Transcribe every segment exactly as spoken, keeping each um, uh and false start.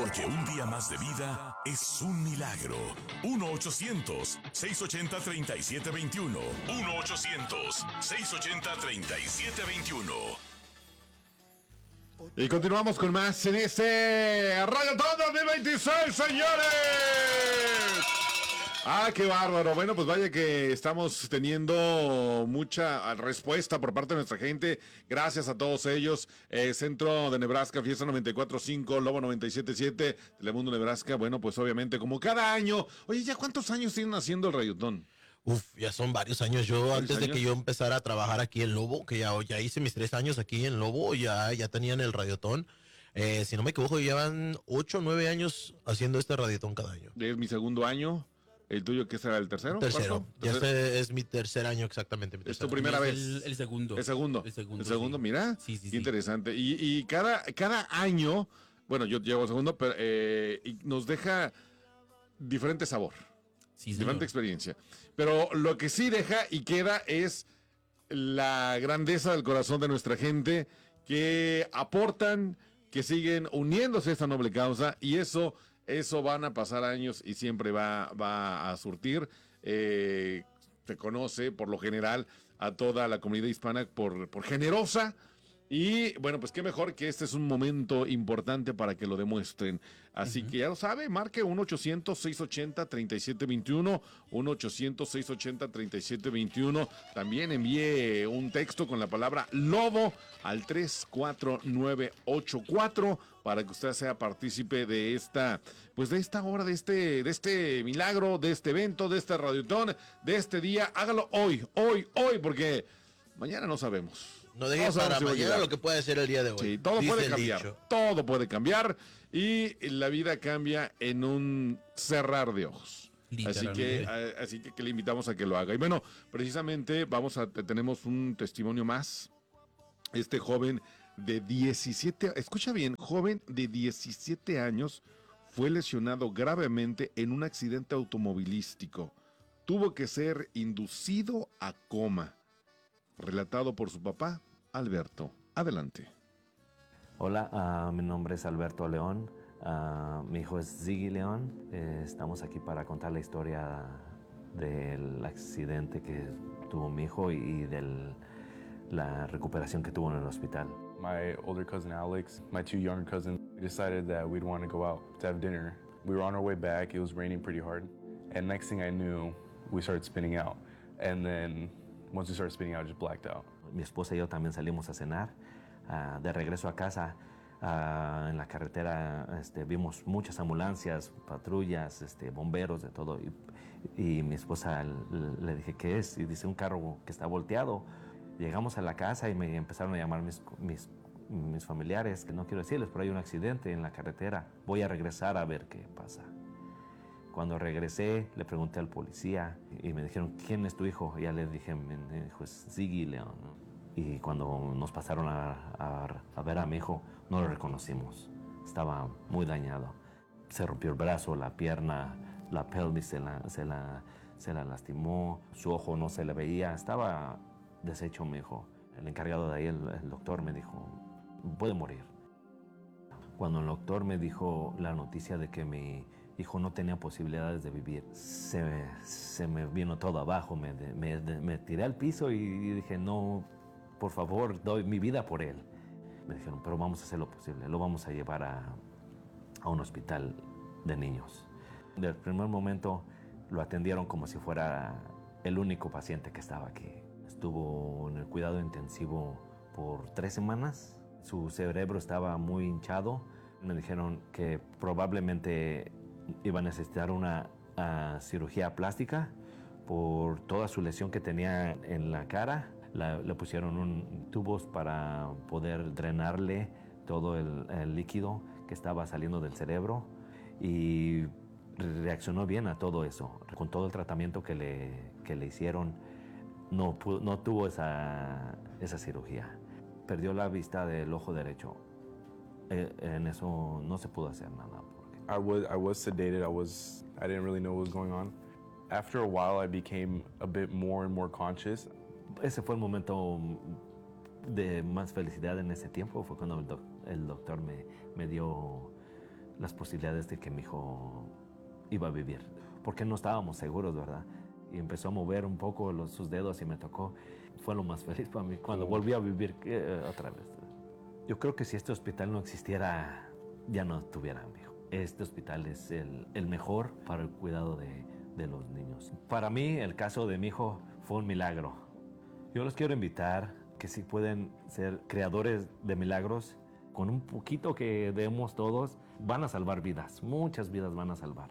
Porque un día más de vida es un milagro. uno ochocientos, seiscientos ochenta, treinta y siete veintiuno. uno ochocientos, seiscientos ochenta, treinta y siete veintiuno. Y continuamos con más en este Radiotón dos mil veintiséis, señores. Ah, qué bárbaro. Bueno, pues vaya que estamos teniendo mucha respuesta por parte de nuestra gente. Gracias a todos ellos. Eh, Centro de Nebraska, Fiesta noventa y cuatro punto cinco, Lobo noventa y siete punto siete, Telemundo Nebraska. Bueno, pues obviamente como cada año. Oye, ¿ya cuántos años tienen haciendo el Radiotón? Uf, ya son varios años. Yo antes años? de que yo empezara a trabajar aquí en Lobo, que ya, ya hice mis tres años aquí en Lobo, ya, ya tenían el Radiotón. Eh, si no me equivoco, llevan ocho o nueve años haciendo este Radiotón cada año. Es mi segundo año. ¿El tuyo qué será? ¿El tercero? Tercero. Ya este es mi tercer año exactamente. ¿Es tu primera vez? El, el segundo. El segundo. El segundo. El segundo, sí. mira. Sí, sí, qué sí. interesante. Y, y cada, cada año, bueno, yo llevo segundo, pero eh, y nos deja diferente sabor. Sí, diferente experiencia. Pero lo que sí deja y queda es la grandeza del corazón de nuestra gente que aportan, que siguen uniéndose a esta noble causa, y eso... Eso van a pasar años y siempre va, va a surtir. Eh, se conoce por lo general a toda la comunidad hispana por, por generosa. Y bueno, pues qué mejor que este es un momento importante para que lo demuestren. Así uh-huh. que ya lo sabe, marque uno ochocientos, seiscientos ochenta, treinta y siete veintiuno, uno ochocientos, seiscientos ochenta, treinta y siete veintiuno. También envíe un texto con la palabra Lobo al tres cuatro nueve ocho cuatro para que usted sea partícipe de esta, pues de esta hora, de este, de este milagro, de este evento, de este radiotón, de este día. Hágalo hoy, hoy, hoy, porque mañana no sabemos. No dejes para si mañana lo que puede ser el día de hoy. Sí, todo Dice puede cambiar. Dicho. Todo puede cambiar y la vida cambia en un cerrar de ojos. Así que, a, así que, que le invitamos a que lo haga. Y bueno, precisamente vamos a tenemos un testimonio más. Este joven de diecisiete, escucha bien, joven de diecisiete años fue lesionado gravemente en un accidente automovilístico. Tuvo que ser inducido a coma. Relatado por su papá, Alberto. Adelante. Hola, uh, mi nombre es Alberto León. Uh, mi hijo es Ziggy León. Eh, estamos aquí para contar la historia del accidente que tuvo mi hijo y de la recuperación que tuvo en el hospital. My older cousin Alex, my two younger cousins, decided that we'd want to go out to have dinner. We were on our way back. It was raining pretty hard. And next thing I knew, we started spinning out. And then once we started spinning out, I just blacked out. Mi esposa y yo también salimos a cenar. Uh, de regreso a casa, uh, en la carretera este, vimos muchas ambulancias, patrullas, este, bomberos, de todo. Y, y mi esposa le, le dije, ¿qué es? Y dice, un carro que está volteado. Llegamos a la casa y me empezaron a llamar mis, mis, mis familiares, que no quiero decirles, pero hay un accidente en la carretera. Voy a regresar a ver qué pasa. Cuando regresé, le pregunté al policía y me dijeron, ¿quién es tu hijo? Y ya le dije, mi hijo es Ziggy León. Y cuando nos pasaron a, a, a ver a mi hijo, no lo reconocimos. Estaba muy dañado. Se rompió el brazo, la pierna, la pelvis se la, se la, se la lastimó, su ojo no se le veía, estaba deshecho mi hijo. El encargado de ahí, el, el doctor, me dijo, puede morir. Cuando el doctor me dijo la noticia de que mi hijo no tenía posibilidades de vivir, se me, se me vino todo abajo, me, me, me tiré al piso y dije, no, por favor, doy mi vida por él. Me dijeron, pero vamos a hacer lo posible, lo vamos a llevar a, a un hospital de niños. Desde el primer momento lo atendieron como si fuera el único paciente que estaba aquí. Estuvo en el cuidado intensivo por tres semanas, su cerebro estaba muy hinchado. Me dijeron que probablemente iba a necesitar una uh, cirugía plástica por toda su lesión que tenía en la cara. La, le pusieron un, tubos para poder drenarle todo el, el líquido que estaba saliendo del cerebro y reaccionó bien a todo eso. Con todo el tratamiento que le, que le hicieron, no, pudo, no tuvo esa, esa cirugía. Perdió la vista del ojo derecho. Eh, en eso no se pudo hacer nada. Porque... I was, I was sedated. I, was, I didn't really know what was going on. After a while, I became a bit more and more conscious. Ese fue el momento de más felicidad en ese tiempo, fue cuando el, doc, el doctor me, me dio las posibilidades de que mi hijo iba a vivir, porque no estábamos seguros, ¿verdad? Y empezó a mover un poco los, sus dedos y me tocó. Fue lo más feliz para mí cuando volví a vivir eh, otra vez. Yo creo que si este hospital no existiera, ya no tuviera a mi hijo. Este hospital es el, el mejor para el cuidado de, de los niños. Para mí, el caso de mi hijo fue un milagro. Yo los quiero invitar que si pueden ser creadores de milagros, con un poquito que demos todos, van a salvar vidas. Muchas vidas van a salvar.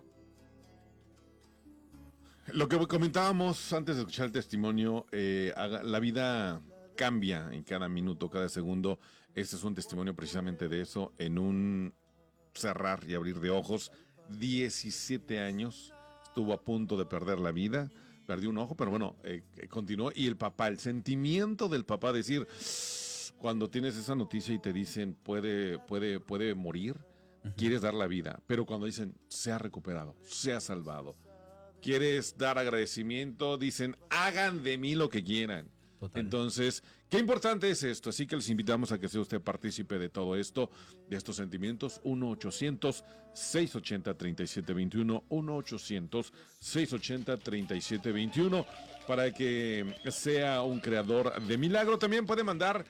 Lo que comentábamos antes de escuchar el testimonio, eh, la vida cambia en cada minuto, cada segundo. Este es un testimonio precisamente de eso, en un cerrar y abrir de ojos. diecisiete años, estuvo a punto de perder la vida, perdió un ojo, pero bueno, eh, continuó. Y el papá, el sentimiento del papá, decir, cuando tienes esa noticia y te dicen puede, puede, puede morir, uh-huh. quieres dar la vida, pero cuando dicen se ha recuperado, se ha salvado, quieres dar agradecimiento, dicen, hagan de mí lo que quieran. Total. Entonces, qué importante es esto. Así que les invitamos a que sea usted partícipe de todo esto, de estos sentimientos. uno ochocientos, seiscientos ochenta, treinta y siete veintiuno, uno ochocientos, seiscientos ochenta, treinta y siete veintiuno, para que sea un creador de milagro. También puede mandar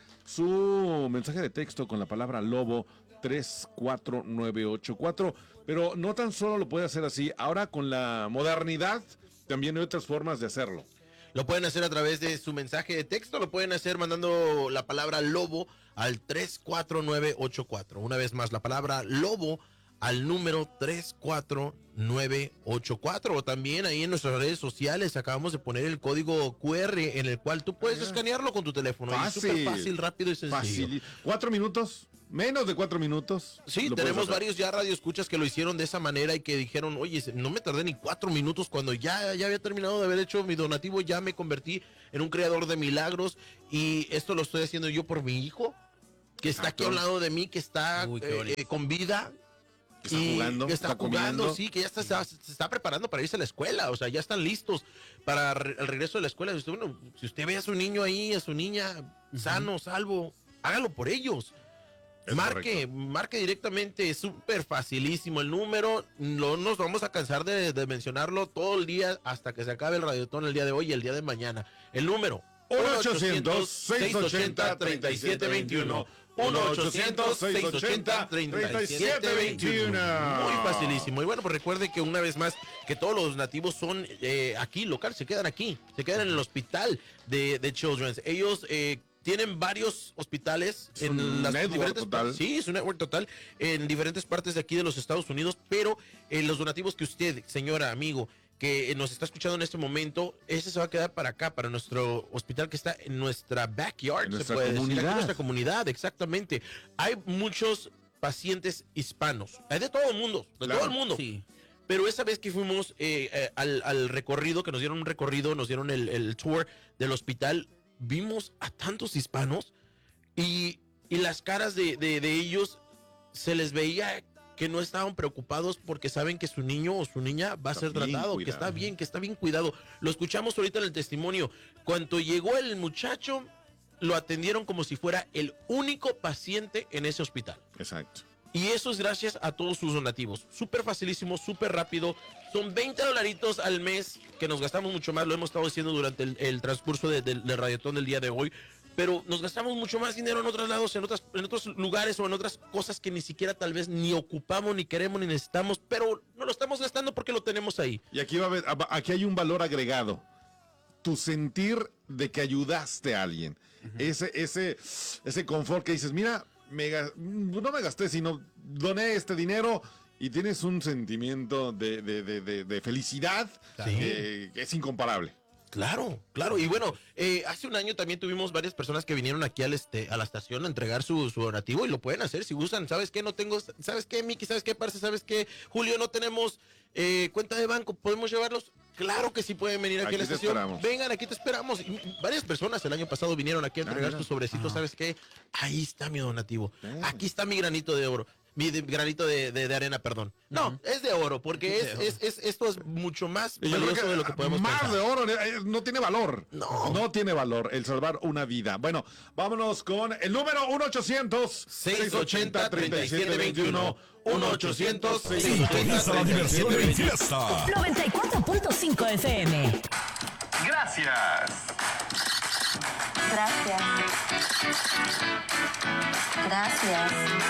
su mensaje de texto con la palabra lobo tres cuatro nueve ocho cuatro, pero no tan solo lo puede hacer así, ahora con la modernidad también hay otras formas de hacerlo. Lo pueden hacer a través de su mensaje de texto, lo pueden hacer mandando la palabra lobo al tres cuatro nueve ocho cuatro. Una vez más, la palabra lobo al número tres cuatro nueve ocho cuatro, o también ahí en nuestras redes sociales acabamos de poner el código cu erre en el cual tú puedes escanearlo con tu teléfono. Fácil, es súper fácil, rápido y sencillo. Fácil. Cuatro minutos, menos de cuatro minutos. Sí, tenemos varios ya radioescuchas que lo hicieron de esa manera y que dijeron, oye, no me tardé ni cuatro minutos cuando ya, ya había terminado de haber hecho mi donativo, ya me convertí en un creador de milagros y esto lo estoy haciendo yo por mi hijo, que está Exacto. aquí al lado de mí, que está Uy, eh, con vida. Está jugando, que está, está jugando, sí, que ya está, se, se está preparando para irse a la escuela, o sea, ya están listos para re, el regreso de la escuela. Usted, bueno, si usted ve a su niño ahí, a su niña, uh-huh. sano, salvo, hágalo por ellos. Es marque, correcto. marque directamente, es súper facilísimo el número, no nos vamos a cansar de, de mencionarlo todo el día hasta que se acabe el radiotón el día de hoy y el día de mañana. El número uno ochocientos, seiscientos ochenta, treinta y siete veintiuno. uno ochocientos, seiscientos ochenta, treinta y siete veintiuno. Muy facilísimo. Y bueno, pues recuerde que una vez más, que todos los nativos son eh, aquí, local, se quedan aquí, se quedan en el hospital de, de Children's. Ellos eh, tienen varios hospitales es en las diferentes total. Sí, es un network total en diferentes partes de aquí de los Estados Unidos, pero eh, los donativos que usted, señora, amigo, que nos está escuchando en este momento, ese se va a quedar para acá, para nuestro hospital que está en nuestra backyard, en se nuestra puede comunidad. decir, aquí en nuestra comunidad, exactamente. Hay muchos pacientes hispanos, hay de todo el mundo, de claro, todo el mundo. Sí. Pero esa vez que fuimos eh, eh, al, al recorrido, que nos dieron un recorrido, nos dieron el, el tour del hospital, vimos a tantos hispanos y, y las caras de, de, de ellos se les veía que no estaban preocupados porque saben que su niño o su niña va a ser tratado, que está bien, que está bien cuidado. Lo escuchamos ahorita en el testimonio. Cuando llegó el muchacho, lo atendieron como si fuera el único paciente en ese hospital. Exacto. Y eso es gracias a todos sus donativos. Súper facilísimo, súper rápido. Son veinte dolaritos al mes que nos gastamos mucho más. Lo hemos estado haciendo durante el, el transcurso de, de, del radiotón del día de hoy. Pero nos gastamos mucho más dinero en otros lados, en, otras, en otros lugares o en otras cosas que ni siquiera tal vez ni ocupamos, ni queremos, ni necesitamos, pero no lo estamos gastando porque lo tenemos ahí. Y aquí, va a haber, aquí hay un valor agregado. Tu sentir de que ayudaste a alguien. Uh-huh. Ese, ese, ese confort que dices, mira, me, no me gasté, sino doné este dinero y tienes un sentimiento de, de, de, de, de felicidad sí. que, que es incomparable. Claro, claro. Y bueno, eh, hace un año también tuvimos varias personas que vinieron aquí al este, a la estación a entregar su, su donativo y lo pueden hacer si gustan. ¿Sabes qué? No tengo, ¿sabes qué, Miki? ¿Sabes qué, Parce? ¿Sabes qué, Julio? No tenemos eh, cuenta de banco. ¿Podemos llevarlos? Claro que sí pueden venir aquí, aquí a la estación. Esperamos. Vengan, aquí te esperamos. Y varias personas el año pasado vinieron aquí a entregar ah, sus sobrecitos. Ah. ¿Sabes qué? Ahí está mi donativo. Eh. Aquí está mi granito de oro. mi de- granito de, de, de arena, perdón. No, Ujú. es de oro, porque es, es, es, esto es mucho más Y yo creo valioso de lo que podemos más pensar. de oro eh, no tiene valor. No. No tiene valor el salvar una vida. Bueno, vámonos con el número uno ochocientos, seiscientos ochenta, treinta y siete veintiuno. uno ochocientos, Sintoniza la diversión en fiesta. noventa y cuatro punto cinco F M. Gracias. Gracias. Gracias.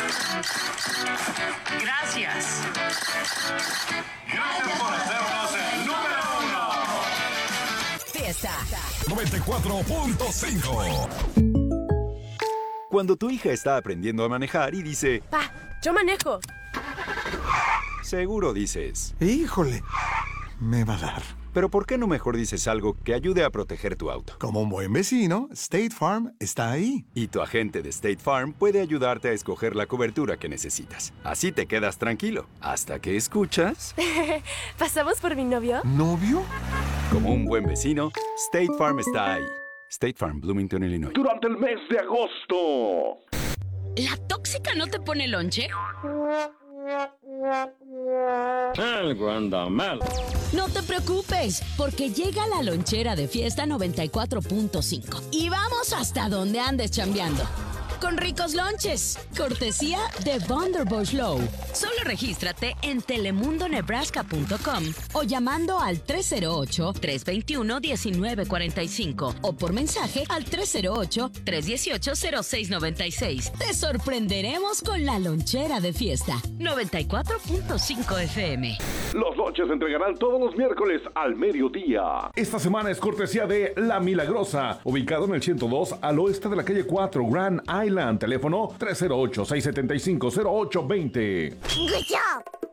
Gracias. Gracias por hacernos el número uno. Fiesta. noventa y cuatro punto cinco. Cuando tu hija está aprendiendo a manejar y dice, Pa, yo manejo. seguro dices, Híjole, me va a dar. pero ¿por qué no mejor dices algo que ayude a proteger tu auto? Como un buen vecino, State Farm está ahí. Y tu agente de State Farm puede ayudarte a escoger la cobertura que necesitas. Así te quedas tranquilo, hasta que escuchas... ¿Pasamos por mi novio? ¿Novio? Como un buen vecino, State Farm está ahí. State Farm, Bloomington, Illinois. Durante el mes de agosto. ¿La tóxica no te pone lonche? Algo anda mal. No te preocupes, porque llega la lonchera de Fiesta noventa y cuatro punto cinco. Y vamos hasta donde andes chambeando. Con ricos lonches, cortesía de Vanderbush Low. Solo regístrate en telemundo nebraska punto com o llamando al tres cero ocho, tres dos uno, uno nueve cuatro cinco o por mensaje al tres cero ocho, tres uno ocho, cero seis nueve seis. Te sorprenderemos con la lonchera de Fiesta noventa y cuatro punto cinco F M. Los lonches se entregarán todos los miércoles al mediodía. Esta semana es cortesía de La Milagrosa, ubicado en el ciento dos al oeste de la calle cuatro, Grand Island. Teléfono tres cero ocho, seis siete cinco, cero ocho dos cero. Good job.